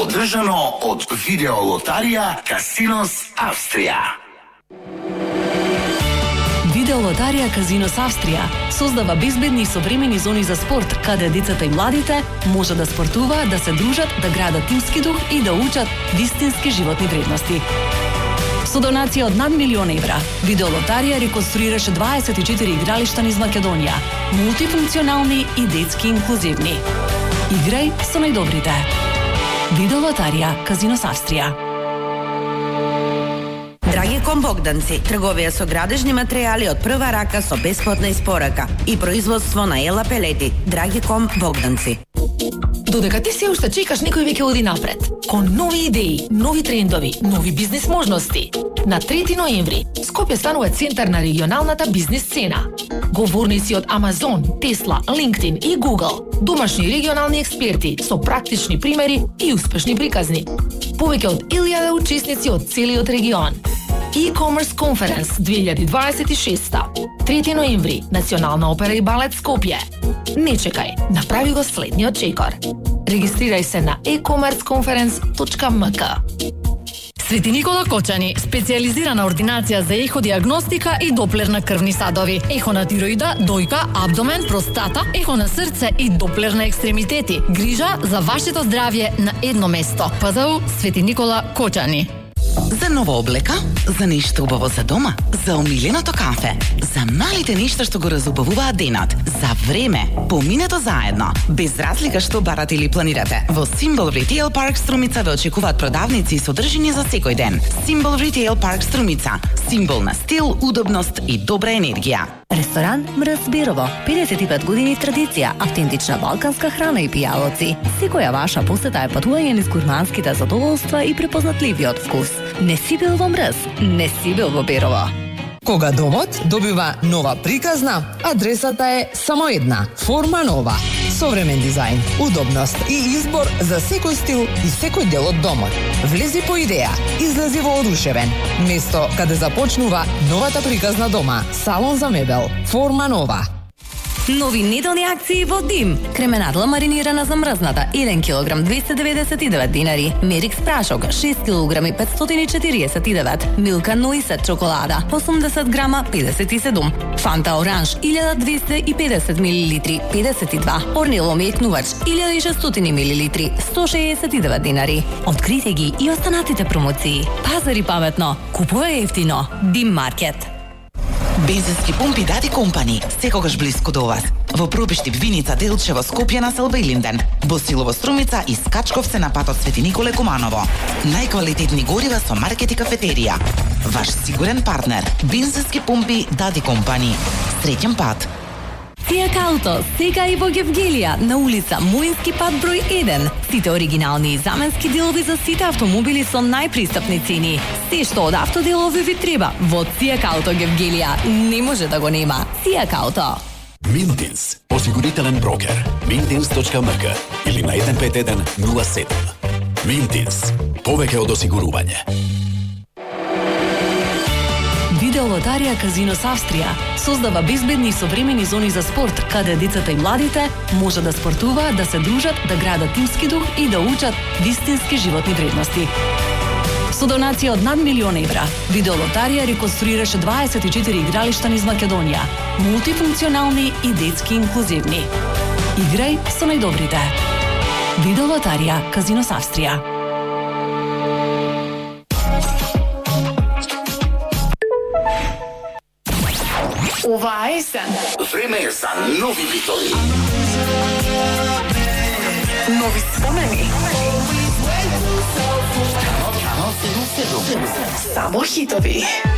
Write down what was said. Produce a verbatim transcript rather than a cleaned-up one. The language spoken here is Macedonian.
Поддржано од Видеолотарија Казинос Австрија. Видеолотарија Казинос Австрија создава безбедни и современи зони за спорт, каде децата и младите може да спортуваат, да се дружат, да градат тимски дух и да учат вистински животни вредности. Со донација од над милион евра, Видеолотарија реконструираше дваесет и четири игралишта низ Македонија, мултифункционални и детски инклузивни. Играј со најдобрите. Видеолотарија Казинос Австрија. Драгиком Богданци, трговија со градежни материјали од прва рака со бесплатна испорака и производство на ела пелети. Драгиком Богданци. Додека ти се уште чекаш, некој веќе оди напред. Кон нови идеи, нови трендови, нови бизнис можности. На трети ноември, Скопје станува центар на регионалната бизнис сцена. Говорници од Амазон, Тесла, LinkedIn и Google, домашни и регионални експерти со практични примери и успешни приказни. Повеќе од илјада учесници од целиот регион. E-commerce Conference две илјади дваесет и шеста. трети ноември, Национална опера и балет Скопје. Не чекај, направи го следниот чекор. Регистрирај се на e commerce conference точка m k. Свети Никола Кочани, специјализирана ординација за еходиагностика и доплер на крвни садови, ехо на тироида, дојка, абдомен, простата, ехо на срце и доплер на екстремитети. Грижа за вашето здравје на едно место. П З У Свети Никола Кочани. За нова облека, за нешто убаво за дома, за омиленото кафе, за малите нешта што го разубавуваат денот, за време, поминето заедно, без разлика што барате или планирате. Во Симбол Retail Парк Струмица ве очекуваат продавници и содржини за секој ден. Симбол Retail Парк Струмица, симбол на стил, удобност и добра енергија. Ресторан Мрз Берово, педесет и пет години традиција, автентична балканска храна и пијалоци. Секоја ваша посета е патување низ гурманските задоволства и препознатливиот вкус. Не си бил во Мрз, не си бил во Берово. Кога домот добива нова приказна, адресата е само една – Форма Нова. Современ дизајн, удобност и избор за секој стил и секој дел од домот. Влези по идеја, излези во одушевен. Место каде започнува новата приказна дома. Салон за мебел. Форма Нова. Нови неделни акции во Дим. Кременадла маринирана замрзната еден килограм двесте деветдесет и девет динари. Мерикс прашок шест килограми петстотини и четириесет и девет. Милка Нуисет чоколада осумдесет грама педесет и седум. Фанта Оранж илјада двесте и педесет милилитри педесет и два. Орнело мекнувач илјада и шестстотини милилитри сто шеесет и девет динари. Открите ги и останатите промоции. Пазари паметно, купувај ефтино. Дим маркет. Бензински пумпи Дади Компани, секогаш блиску до вас. Во Пробиштип, Виница, Делчево, Скопје, Населба и Линден. Босилово, Струмица и Скачковце на патот Свети Николе Куманово. Најквалитетни горива со маркет и кафетерија. Ваш сигурен партнер. Бензински пумпи Дади Компани. Среќен пат. Фијат Ауто, сега и во Гевгелија, на улица Муински пат број еден. Сите оригинални и заменски делови за сите автомобили со најпристапни цени. Се што од автоделови ви треба, во Фијат Ауто Гевгелија не може да го нема. Фијат Ауто. Минтинс, осигурителен брокер. Минтинс точка м к или на еден пет еден нула седум. Минтинс, повеќе од осигурување. Видеолотарија Казинос Австрија создава безбедни и современи зони за спорт, каде децата и младите може да спортуваат, да се дружат, да градат тимски дух и да учат вистински животни вредности. Со донација од над милион евра, Видеолотарија реконструираше дваесет и четири игралишта низ Македонија, мултифункционални и детски инклузивни. Играј со најдобрите. Видеолотарија Казинос Австрија. Ова е есен. Време е за нови битови. Нови спомени. Само хитови.